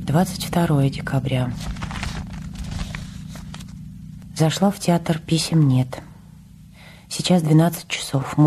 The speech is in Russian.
22 декабря. Зашла в театр, писем нет. Сейчас 12 часов.